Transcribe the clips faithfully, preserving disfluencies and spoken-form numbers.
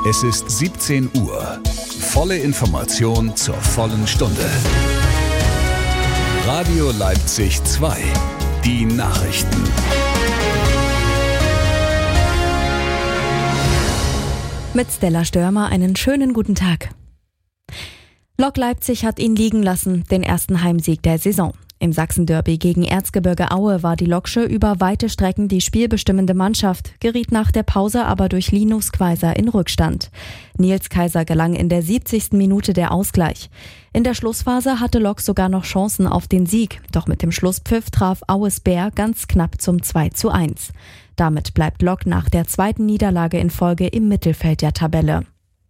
Es ist siebzehn Uhr. Volle Information zur vollen Stunde. Radio Leipzig zwei. Die Nachrichten. Mit Stella Störmer einen schönen guten Tag. Lok Leipzig hat ihn liegen lassen, den ersten Heimsieg der Saison. Im Sachsen-Derby gegen Erzgebirge Aue war die Loksche über weite Strecken die spielbestimmende Mannschaft, geriet nach der Pause aber durch Linus Quaiser in Rückstand. Nils Kaiser gelang in der siebzigsten Minute der Ausgleich. In der Schlussphase hatte Lok sogar noch Chancen auf den Sieg, doch mit dem Schlusspfiff traf Aues Bär ganz knapp zum zwei zu eins. Damit bleibt Lok nach der zweiten Niederlage in Folge im Mittelfeld der Tabelle.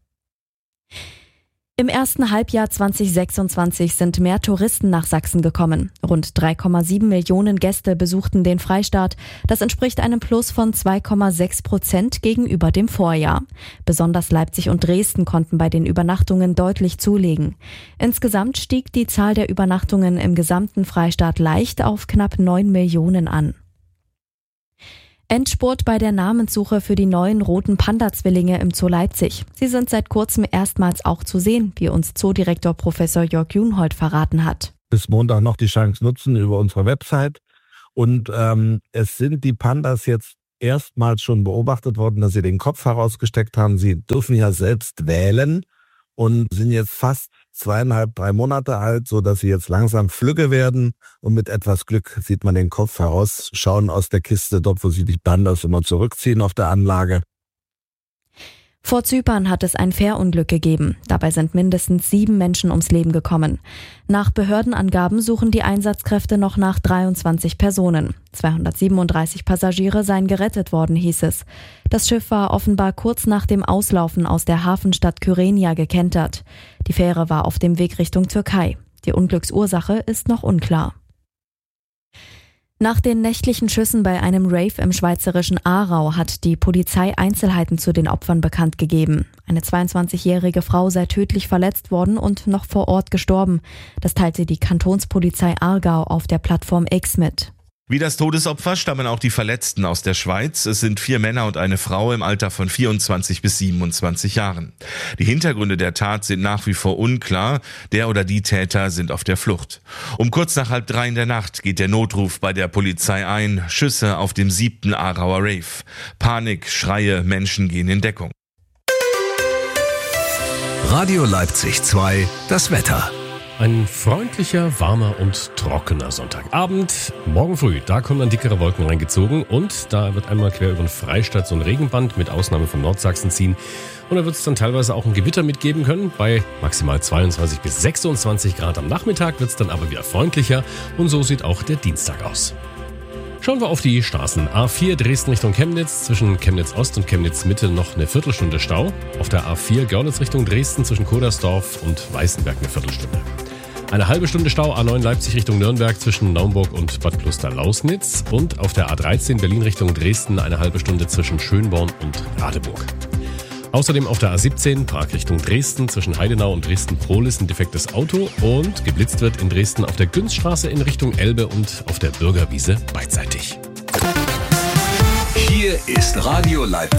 Im ersten Halbjahr zwanzig sechsundzwanzig sind mehr Touristen nach Sachsen gekommen. Rund drei Komma sieben Millionen Gäste besuchten den Freistaat. Das entspricht einem Plus von zwei Komma sechs Prozent gegenüber dem Vorjahr. Besonders Leipzig und Dresden konnten bei den Übernachtungen deutlich zulegen. Insgesamt stieg die Zahl der Übernachtungen im gesamten Freistaat leicht auf knapp neun Millionen an. Endspurt bei der Namenssuche für die neuen roten Panda-Zwillinge im Zoo Leipzig. Sie sind seit kurzem erstmals auch zu sehen, wie uns Zoodirektor Professor Jörg Junhold verraten hat. Bis Montag noch die Chance nutzen über unsere Website. Und ähm, es sind die Pandas jetzt erstmals schon beobachtet worden, dass sie den Kopf herausgesteckt haben. Sie dürfen ja selbst wählen und sind jetzt fast zweieinhalb, drei Monate alt, so dass sie jetzt langsam flügge werden. Und mit etwas Glück sieht man den Kopf herausschauen aus der Kiste, dort wo sie die Pandas immer zurückziehen auf der Anlage. Vor Zypern hat es ein Fährunglück gegeben. Dabei sind mindestens sieben Menschen ums Leben gekommen. Nach Behördenangaben suchen die Einsatzkräfte noch nach dreiundzwanzig Personen. zweihundertsiebenunddreißig Passagiere seien gerettet worden, hieß es. Das Schiff war offenbar kurz nach dem Auslaufen aus der Hafenstadt Kyrenia gekentert. Die Fähre war auf dem Weg Richtung Türkei. Die Unglücksursache ist noch unklar. Nach den nächtlichen Schüssen bei einem Rave im schweizerischen Aarau hat die Polizei Einzelheiten zu den Opfern bekannt gegeben. Eine zweiundzwanzigjährige Frau sei tödlich verletzt worden und noch vor Ort gestorben. Das teilte die Kantonspolizei Aargau auf der Plattform X mit. Wie das Todesopfer stammen auch die Verletzten aus der Schweiz. Es sind vier Männer und eine Frau im Alter von vierundzwanzig bis siebenundzwanzig Jahren. Die Hintergründe der Tat sind nach wie vor unklar. Der oder die Täter sind auf der Flucht. Um kurz nach halb drei in der Nacht geht der Notruf bei der Polizei ein. Schüsse auf dem siebten Aarauer Rave. Panik, Schreie, Menschen gehen in Deckung. Radio Leipzig zwei, das Wetter. Ein freundlicher, warmer und trockener Sonntagabend. Morgen früh, da kommen dann dickere Wolken reingezogen und da wird einmal quer über den Freistaat so ein Regenband mit Ausnahme von Nordsachsen ziehen. Und da wird es dann teilweise auch ein Gewitter mitgeben können. Bei maximal zweiundzwanzig bis sechsundzwanzig Grad am Nachmittag wird es dann aber wieder freundlicher und so sieht auch der Dienstag aus. Schauen wir auf die Straßen. A vier Dresden Richtung Chemnitz, zwischen Chemnitz Ost und Chemnitz Mitte noch eine Viertelstunde Stau. Auf der A vier Görlitz Richtung Dresden zwischen Kodersdorf und Weißenberg eine Viertelstunde. Eine halbe Stunde Stau A neun Leipzig Richtung Nürnberg zwischen Naumburg und Bad Kloster-Lausnitz. Und auf der A dreizehn Berlin Richtung Dresden eine halbe Stunde zwischen Schönborn und Radeburg. Außerdem auf der A siebzehn Prag Richtung Dresden zwischen Heidenau und Dresden-Prohlis ein defektes Auto und geblitzt wird in Dresden auf der Günzstraße in Richtung Elbe und auf der Bürgerwiese beidseitig. Hier ist Radio Leipzig.